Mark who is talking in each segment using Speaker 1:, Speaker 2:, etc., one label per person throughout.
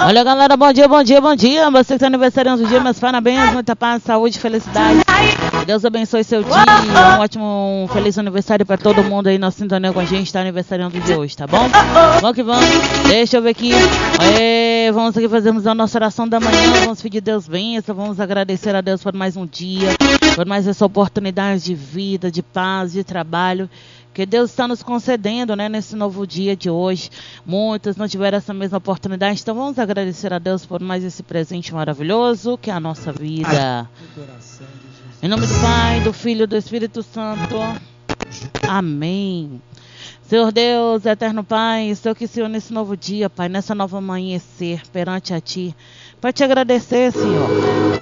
Speaker 1: Olha, galera, bom dia, bom dia, bom dia. Você que está aniversariando do dia, meus parabéns, muita paz, saúde, felicidade. Deus abençoe seu dia. Um ótimo, feliz aniversário para todo mundo aí na sintonia com a gente, está aniversariando o dia hoje, tá bom? Vamos que vamos. Deixa eu ver aqui. Vamos aqui fazermos a nossa oração da manhã. Vamos pedir Deus bênção. Vamos agradecer a Deus por mais um dia, por mais essa oportunidade de vida, de paz, de trabalho que Deus está nos concedendo, né, nesse novo dia de hoje. Muitos não tiveram essa mesma oportunidade, então vamos agradecer a Deus por mais esse presente maravilhoso que é a nossa vida. Em nome do Pai, do Filho e do Espírito Santo. Amém. Senhor Deus, eterno Pai, estou aqui, Senhor, nesse novo dia, Pai, nessa nova amanhecer perante a Ti, para Te agradecer, Senhor,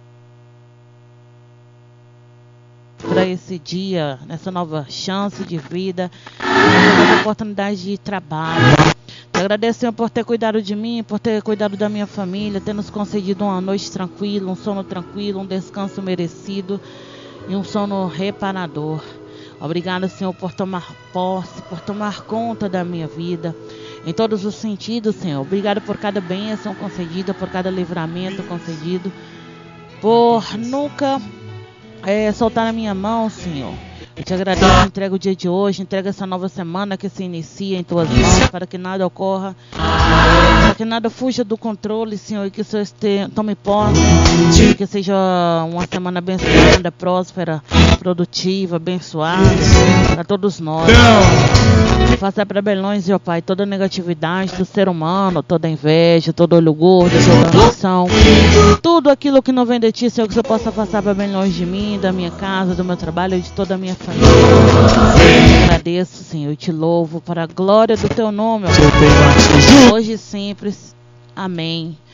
Speaker 1: para esse dia, nessa nova chance de vida, nessa nova oportunidade de trabalho. Te agradeço, Senhor, por ter cuidado de mim, por ter cuidado da minha família, ter nos concedido uma noite tranquila, um sono tranquilo, um descanso merecido e um sono reparador. Obrigado, Senhor, por tomar posse, por tomar conta da minha vida, em todos os sentidos, Senhor. Obrigado por cada bênção concedida, por cada livramento concedido, por nunca soltar na minha mão, Senhor. Eu te agradeço, entrego o dia de hoje, entrego essa nova semana que se inicia em Tuas mãos, para que nada ocorra, para que nada fuja do controle, Senhor, e que o Senhor tome posse, que seja uma semana abençoada, próspera, produtiva, abençoada, para todos nós. Faça para Belões, ó Pai, toda negatividade do ser humano, toda inveja, todo olho gordo, toda ambição, tudo aquilo que não vem de Ti, Senhor, que o Senhor possa passar para bem longe de mim, da minha casa, do meu trabalho e de toda a minha família. Eu te agradeço, Senhor, eu te louvo para a glória do Teu nome, ó Pai, hoje e sempre. Amém.